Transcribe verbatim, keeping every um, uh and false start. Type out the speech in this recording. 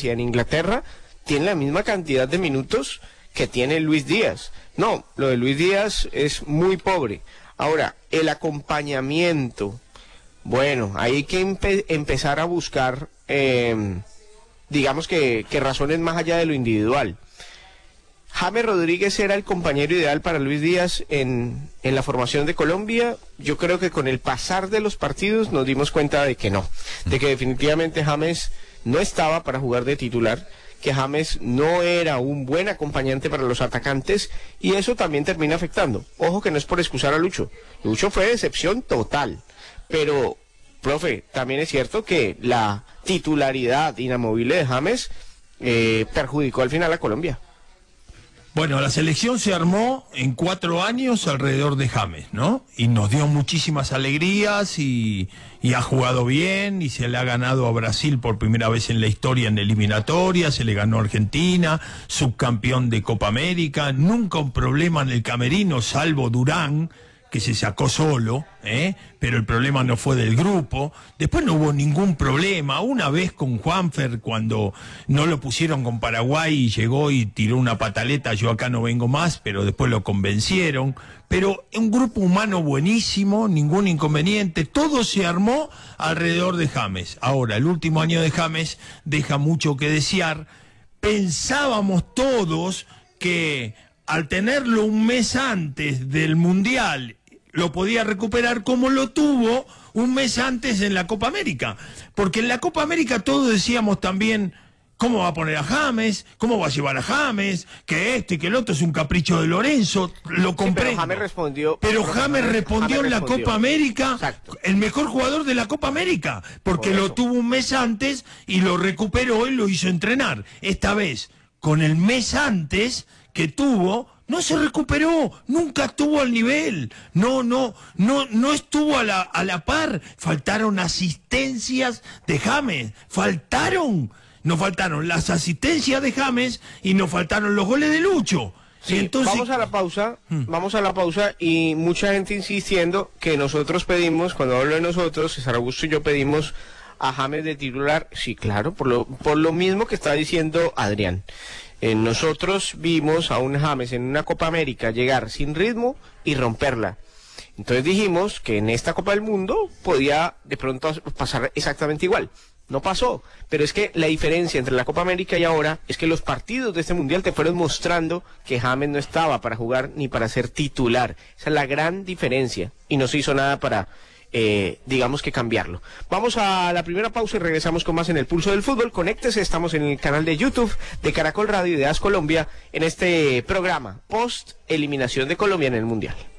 Francia, en Inglaterra, tiene la misma cantidad de minutos que tiene Luis Díaz. No, lo de Luis Díaz es muy pobre. Ahora, el acompañamiento, bueno, hay que empe empezar a buscar, eh, digamos que, que razones más allá de lo individual. James Rodríguez era el compañero ideal para Luis Díaz en, en la formación de Colombia. Yo creo que con el pasar de los partidos nos dimos cuenta de que no, de que definitivamente James no estaba para jugar de titular, que James no era un buen acompañante para los atacantes, y eso también termina afectando. Ojo que no es por excusar a Lucho, Lucho fue decepción total, pero, profe, también es cierto que la titularidad inamovible de James eh, perjudicó al final a Colombia. Bueno, la selección se armó en cuatro años alrededor de James, ¿no? Y nos dio muchísimas alegrías y, y ha jugado bien y se le ha ganado a Brasil por primera vez en la historia en eliminatoria, se le ganó a Argentina, subcampeón de Copa América, nunca un problema en el camerino, salvo Durán, que se sacó solo, ¿eh? Pero el problema no fue del grupo. Después no hubo ningún problema. Una vez con Juanfer, cuando no lo pusieron con Paraguay y llegó y tiró una pataleta, yo acá no vengo más, pero después lo convencieron. Pero un grupo humano buenísimo, ningún inconveniente, todo se armó alrededor de James. Ahora, el último año de James deja mucho que desear. Pensábamos todos que al tenerlo un mes antes del Mundial lo podía recuperar, como lo tuvo un mes antes en la Copa América, porque en la Copa América todos decíamos también, ¿cómo va a poner a James? ¿Cómo va a llevar a James? Que este y que el otro es un capricho de Lorenzo, lo comprendo. Sí, pero James respondió, pero James respondió James en la respondió. Copa América, Exacto. El mejor jugador de la Copa América, porque lo tuvo un mes antes y lo recuperó y lo hizo entrenar. Esta vez, con el mes antes que tuvo, no se recuperó, nunca estuvo al nivel, no, no, no, no estuvo a la, a la par, faltaron asistencias de James, faltaron, nos faltaron las asistencias de James y nos faltaron los goles de Lucho. Sí, entonces, vamos a la pausa, hmm. vamos a la pausa y mucha gente insistiendo que nosotros pedimos, cuando hablo de nosotros, César Augusto y yo pedimos a James de titular. Sí, claro, por lo, por lo mismo que está diciendo Adrián. Eh, nosotros vimos a un James en una Copa América llegar sin ritmo y romperla. Entonces dijimos que en esta Copa del Mundo podía de pronto pasar exactamente igual. No pasó, pero es que la diferencia entre la Copa América y ahora es que los partidos de este Mundial te fueron mostrando que James no estaba para jugar ni para ser titular. Esa es la gran diferencia y no se hizo nada para, eh, digamos que cambiarlo. Vamos a la primera pausa y regresamos con más en el Pulso del Fútbol. Conéctese, estamos en el canal de YouTube de Caracol Radio y de AS Colombia en este programa post eliminación de Colombia en el Mundial.